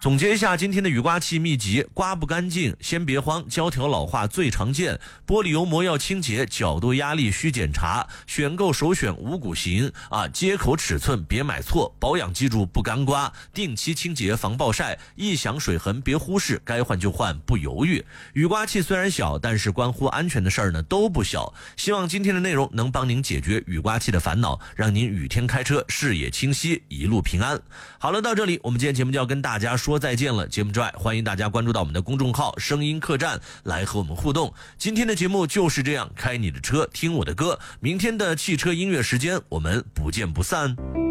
总结一下今天的雨刮器秘籍：刮不干净先别慌，胶条老化最常见，玻璃油膜要清洁，角度压力需检查，选购首选五谷型接口尺寸别买错，保养记住不干刮，定期清洁防暴晒，异响水痕别忽视，该换就换不犹豫。雨刮器虽然小，但是关乎安全的事儿呢都不小。希望今天的内容能帮您解决雨刮器的烦恼，让您雨天开车视野清晰，一路平安。好了，到这里我们今天节目就要跟大家说再见了。节目之外，欢迎大家关注到我们的公众号声音客栈来和我们互动。今天的节目就是这样，开你的车听我的歌，明天的汽车音乐时间我们不见不散。